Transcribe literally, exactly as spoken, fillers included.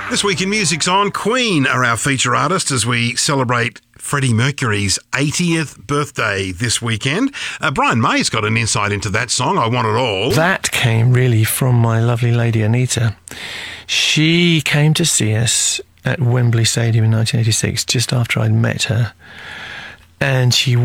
This week in Music's On, Queen are our feature artist as we celebrate Freddie Mercury's eightieth birthday this weekend. Uh, Brian May's got an insight into that song, I Want It All. That came really from my lovely lady Anita. She came to see us at Wembley Stadium in nineteen eighty-six, just after I'd met her. And she